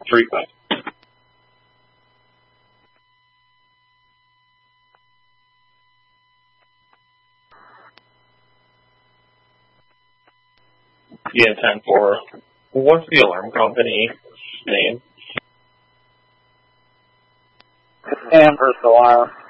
treatment. DN-10-4. What's the alarm company name? Amherst Alarm.